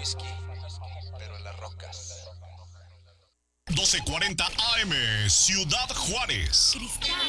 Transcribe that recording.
whisky, pero en las rocas. 1240 AM, Ciudad Juárez. Cristal